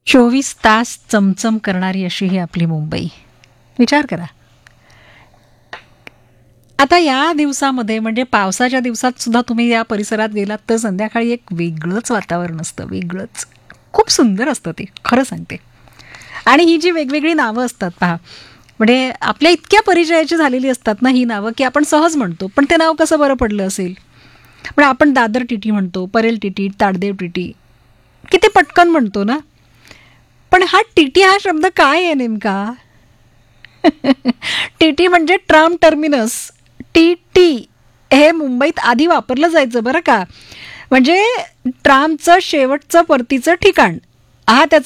24 तास चमचम करणारी अशी ही आपली मुंबई. विचार करा. आता या दिवसामध्ये म्हणजे पावसाच्या दिवसात सुद्धा तुम्ही या परिसरात गेलात तर संध्याकाळी एक वेगळंच वातावरण असतं, वेगळंच. खूप सुंदर असतं ते, खरं सांगते. आणि ही जी वेगवेगळी नावं असतात पहा, म्हणजे आपल्या इतक्या परिचयाची झालेली असतात ना ही नावं, की आपण सहज म्हणतो. पण ते नाव कसं बरं पडलं असेल? पण आपण दादर टीटी म्हणतो, परेल टीटी, ताडदेव टीटी. किती पटकन म्हणतो ना. पण हा टीटी हा शब्द काय आहे नेमका? टीटी म्हणजे ट्राम टर्मिनस. टी टी हे मुंबईत आधी वापरलं जायचं बरं का. म्हणजे ट्रामचं शेवटचं परतीचं ठिकाण हा त्याचा